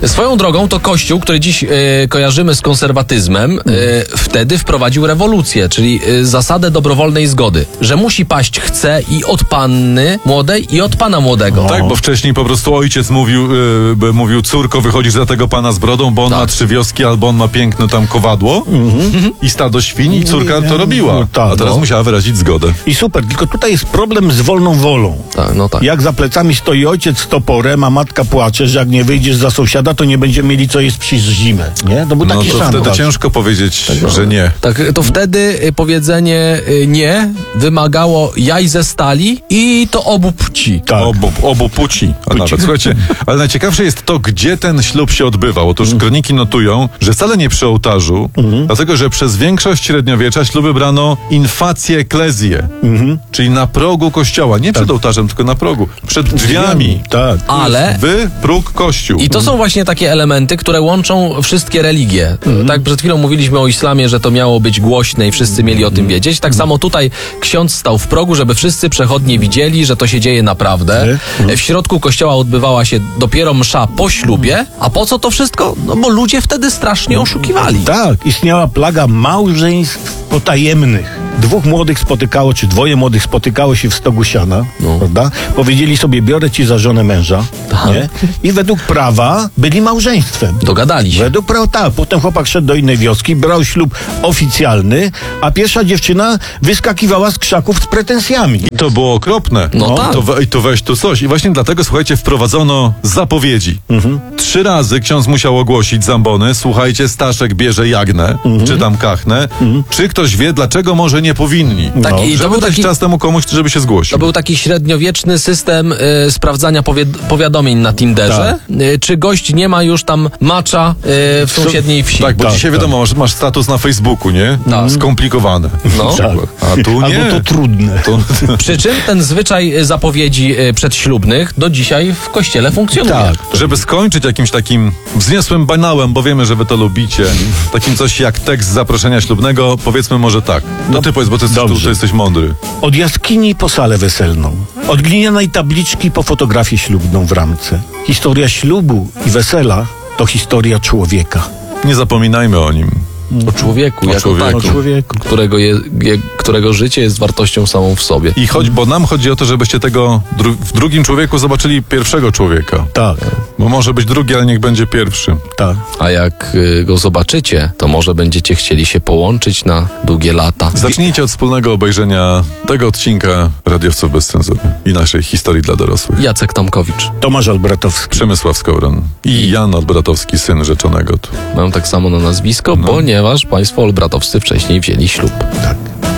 Swoją drogą to Kościół, który dziś kojarzymy z konserwatyzmem, wtedy wprowadził rewolucję, czyli zasadę dobrowolnej zgody, że musi paść chce i od panny młodej i od pana młodego. Tak, bo wcześniej po prostu ojciec mówił córko, wychodzisz za tego pana z brodą, bo on ma 3 wioski, albo on ma piękne tam kowadło i stado świń i córka to robiła. A teraz musiała wyrazić zgodę. I super, tylko tutaj jest problem z wolną wolą. Tak, no tak. Jak za plecami stoi ojciec z toporem, a matka płacze, że jak nie wyjdziesz za sąsiada, to nie będziemy mieli co jeść przez zimę. Nie? To był taki to szantaż. wtedy ciężko powiedzieć, że nie. Tak, to wtedy powiedzenie nie wymagało jaj ze stali i to obu płci. Tak. Obu płci. A nawet, słuchajcie, ale najciekawsze jest to, gdzie ten ślub się odbywał. Otóż kroniki notują, że wcale nie przy ołtarzu, dlatego, że przez większość średniowiecza śluby brano in facie ecclesiae, czyli na progu kościoła. Nie przed ołtarzem, tylko na progu. Przed drzwiami. Tak. Ale... Próg kościół. I to są właśnie takie elementy, które łączą wszystkie religie. Tak przed chwilą mówiliśmy o islamie, że to miało być głośne i wszyscy mieli o tym wiedzieć. Tak samo tutaj ksiądz stał w progu, żeby wszyscy przechodnie widzieli, że to się dzieje naprawdę. W środku kościoła odbywała się dopiero msza po ślubie. A po co to wszystko? No bo ludzie wtedy strasznie oszukiwali. Tak, istniała plaga małżeństw potajemnych. 2 młodych spotykało, czy 2 młodych spotykało się w stogu siana, prawda? Powiedzieli sobie, biorę ci za żonę męża, nie? I według prawa byli małżeństwem. Dogadali się. Według prawa, tak. Potem chłopak szedł do innej wioski, brał ślub oficjalny, a pierwsza dziewczyna wyskakiwała z krzaków z pretensjami. I to było okropne. No tak. To weź tu coś. I właśnie dlatego, słuchajcie, wprowadzono zapowiedzi. 3 razy ksiądz musiał ogłosić z ambony, słuchajcie, Staszek bierze Jagnę, czy tam Kachnę. Czy ktoś wie, dlaczego może nie powinni? Tak, i to żeby był dać taki... czas temu komuś, żeby się zgłosił. To był taki średniowieczny system sprawdzania powiadomień na Tinderze. Czy gość nie ma już tam macza w sąsiedniej wsi. Tak, bo dzisiaj wiadomo, masz status na Facebooku, nie? Skomplikowane. No. A tu nie. Albo to trudne. Przy czym ten zwyczaj zapowiedzi przedślubnych do dzisiaj w kościele funkcjonuje. Tak. Żeby skończyć jakimś takim wzniosłym banałem, bo wiemy, że wy to lubicie, takim coś jak tekst zaproszenia ślubnego, powiedzmy może tak. No ty powiedz, bo ty jesteś mądry. Od jaskini po salę weselną. Od glinianej tabliczki po fotografię ślubną w ramce. Historia ślubu i wesela to historia człowieka. Nie zapominajmy o nim. O człowieku, O człowieku. którego życie jest wartością samą w sobie. Bo nam chodzi o to, żebyście tego w drugim człowieku zobaczyli pierwszego człowieka. Tak. Bo może być drugi, ale niech będzie pierwszy. Tak. A jak go zobaczycie, to może będziecie chcieli się połączyć na długie lata. Zacznijcie od wspólnego obejrzenia tego odcinka Radiowców bez cenzury i naszej historii dla dorosłych. Jacek Tomkowicz. Tomasz Albratowski. Przemysław Skowron i Jan Albratowski, syn rzeczonego tu. Mam tak samo na nazwisko, ponieważ państwo Olbratowscy wcześniej wzięli ślub. Tak.